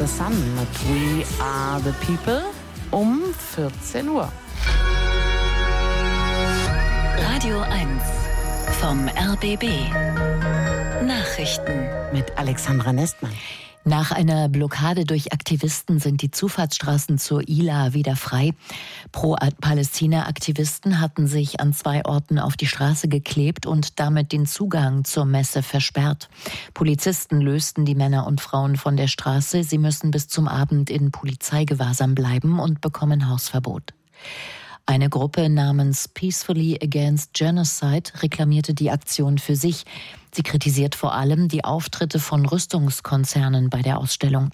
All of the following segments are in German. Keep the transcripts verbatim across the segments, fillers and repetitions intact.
the Sun mit We Are the People um vierzehn Uhr. Radio eins vom R B B. Nachrichten Mit Alexandra Nestmann. Nach einer Blockade durch Aktivisten sind die Zufahrtsstraßen zur Ila wieder frei. Pro-Palästina-Aktivisten hatten sich an zwei Orten auf die Straße geklebt und damit den Zugang zur Messe versperrt. Polizisten lösten die Männer und Frauen von der Straße. Sie müssen bis zum Abend in Polizeigewahrsam bleiben und bekommen Hausverbot. Eine Gruppe namens Peacefully Against Genocide reklamierte die Aktion für sich. Sie kritisiert vor allem die Auftritte von Rüstungskonzernen bei der Ausstellung.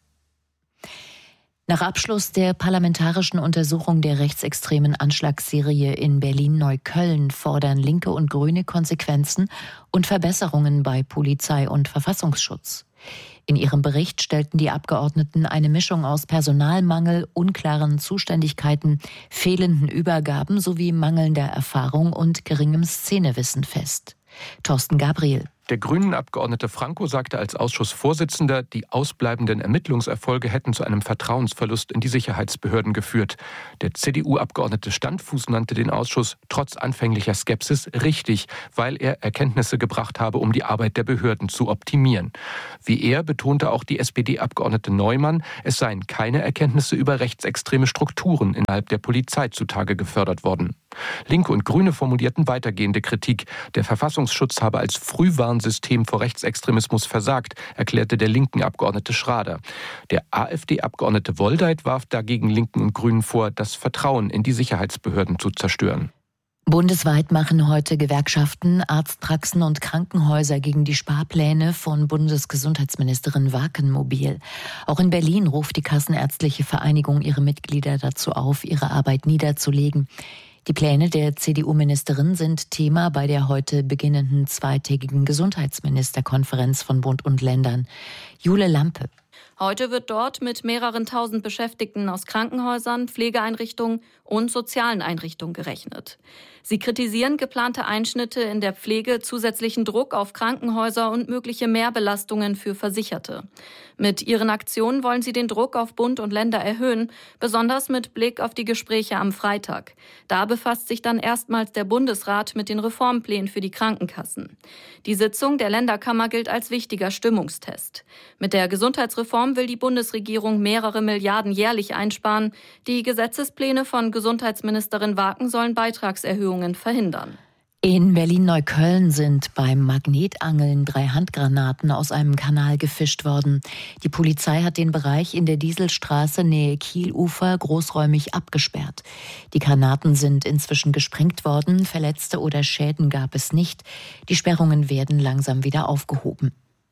Nach Abschluss der parlamentarischen Untersuchung der rechtsextremen Anschlagsserie in Berlin-Neukölln fordern Linke und Grüne Konsequenzen und Verbesserungen bei Polizei und Verfassungsschutz. In ihrem Bericht stellten die Abgeordneten eine Mischung aus Personalmangel, unklaren Zuständigkeiten, fehlenden Übergaben sowie mangelnder Erfahrung und geringem Szenewissen fest. Thorsten Gabriel. Der Grünen-Abgeordnete Franco sagte als Ausschussvorsitzender, die ausbleibenden Ermittlungserfolge hätten zu einem Vertrauensverlust in die Sicherheitsbehörden geführt. Der C D U-Abgeordnete Standfuß nannte den Ausschuss trotz anfänglicher Skepsis richtig, weil er Erkenntnisse gebracht habe, um die Arbeit der Behörden zu optimieren. Wie er betonte auch die S P D-Abgeordnete Neumann, es seien keine Erkenntnisse über rechtsextreme Strukturen innerhalb der Polizei zutage gefördert worden. Linke und Grüne formulierten weitergehende Kritik. Der Verfassungsschutz habe als Frühwarnsystem vor Rechtsextremismus versagt, erklärte der linken Abgeordnete Schrader. Der AfD-Abgeordnete Woldeit warf dagegen Linken und Grünen vor, das Vertrauen in die Sicherheitsbehörden zu zerstören. Bundesweit machen heute Gewerkschaften, Arztpraxen und Krankenhäuser gegen die Sparpläne von Bundesgesundheitsministerin Waken mobil. Auch in Berlin ruft die Kassenärztliche Vereinigung ihre Mitglieder dazu auf, ihre Arbeit niederzulegen. Die Pläne der C D U-Ministerin sind Thema bei der heute beginnenden zweitägigen Gesundheitsministerkonferenz von Bund und Ländern. Jule Lampe. Heute wird dort mit mehreren tausend Beschäftigten aus Krankenhäusern, Pflegeeinrichtungen und sozialen Einrichtungen gerechnet. Sie kritisieren geplante Einschnitte in der Pflege, zusätzlichen Druck auf Krankenhäuser und mögliche Mehrbelastungen für Versicherte. Mit ihren Aktionen wollen sie den Druck auf Bund und Länder erhöhen, besonders mit Blick auf die Gespräche am Freitag. Da befasst sich dann erstmals der Bundesrat mit den Reformplänen für die Krankenkassen. Die Sitzung der Länderkammer gilt als wichtiger Stimmungstest. Mit der Gesundheitsreform will die Bundesregierung mehrere Milliarden jährlich einsparen. Die Gesetzespläne von Gesundheitsministerin Waken sollen Beitragserhöhungen verhindern. In Berlin-Neukölln sind beim Magnetangeln drei Handgranaten aus einem Kanal gefischt worden. Die Polizei hat den Bereich in der Dieselstraße Nähe Kielufer großräumig abgesperrt. Die Granaten sind inzwischen gesprengt worden, Verletzte oder Schäden gab es nicht. Die Sperrungen werden langsam wieder aufgehoben.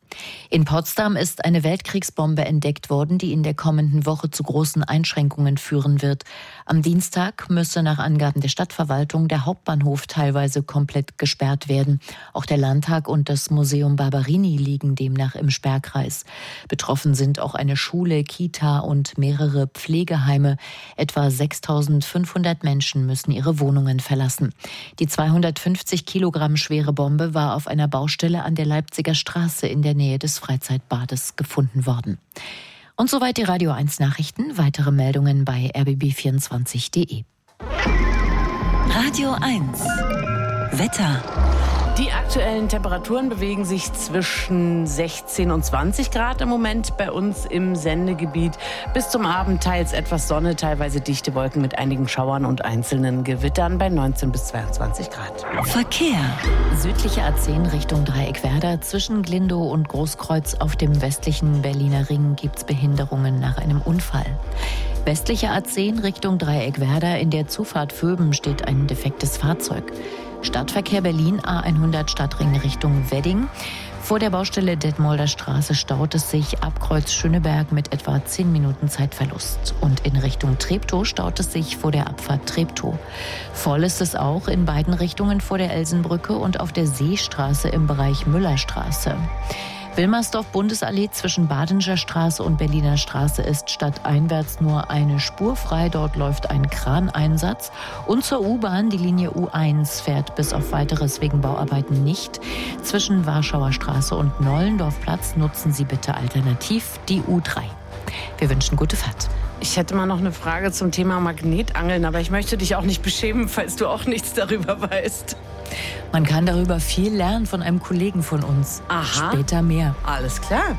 In Potsdam ist eine Weltkriegsbombe entdeckt worden, die in der kommenden Woche zu großen Einschränkungen führen wird. Am Dienstag müsse nach Angaben der Stadtverwaltung der Hauptbahnhof teilweise komplett gesperrt werden. Auch der Landtag und das Museum Barberini liegen demnach im Sperrkreis. Betroffen sind auch eine Schule, Kita und mehrere Pflegeheime. Etwa sechstausendfünfhundert Menschen müssen ihre Wohnungen verlassen. Die zweihundertfünfzig Kilogramm schwere Bombe war auf einer Baustelle an der Leipziger Straße in der Nähe des Freizeitbades gefunden worden. Und soweit die Radio eins Nachrichten. Weitere Meldungen bei r b b vierundzwanzig punkt d e. Radio eins Wetter. Die aktuellen Temperaturen bewegen sich zwischen sechzehn und zwanzig Grad im Moment bei uns im Sendegebiet. Bis zum Abend teils etwas Sonne, teilweise dichte Wolken mit einigen Schauern und einzelnen Gewittern bei neunzehn bis zweiundzwanzig Grad. Verkehr. Südliche A zehn Richtung Dreieckwerder. Zwischen Glindow und Großkreuz auf dem westlichen Berliner Ring gibt es Behinderungen nach einem Unfall. Westliche A zehn Richtung Dreieckwerder. In der Zufahrt Vöben steht ein defektes Fahrzeug. Stadtverkehr Berlin A hundert Stadtring Richtung Wedding. Vor der Baustelle Detmolder Straße staut es sich ab Kreuz Schöneberg mit etwa zehn Minuten Zeitverlust. Und in Richtung Treptow staut es sich vor der Abfahrt Treptow. Voll ist es auch in beiden Richtungen vor der Elsenbrücke und auf der Seestraße im Bereich Müllerstraße. Wilmersdorf-Bundesallee zwischen Badenger Straße und Berliner Straße ist stadteinwärts nur eine Spur frei. Dort läuft ein Kraneinsatz. Und zur U-Bahn, die Linie U eins fährt bis auf Weiteres wegen Bauarbeiten nicht. Zwischen Warschauer Straße und Nollendorfplatz nutzen Sie bitte alternativ die U drei. Wir wünschen gute Fahrt. Ich hätte mal noch eine Frage zum Thema Magnetangeln, aber ich möchte dich auch nicht beschämen, falls du auch nichts darüber weißt. Man kann darüber viel lernen von einem Kollegen von uns. Aha. Später mehr. Alles klar.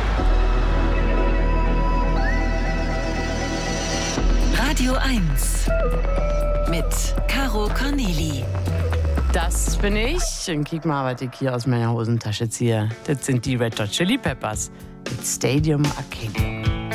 Radio eins mit Caro Corneli. Das bin ich. Und kick mal, was ich hier aus meiner Hosentasche ziehe. Das sind die Red Hot Chili Peppers mit Stadium Arcadium.